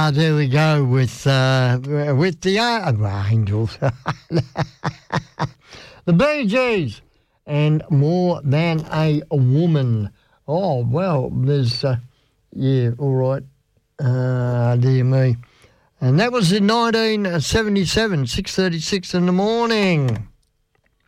There we go with the Angels. The Bee Gees and More Than a Woman. Oh, well, there's, yeah, all right. Dear me. And that was in 1977, 6:36 in the morning.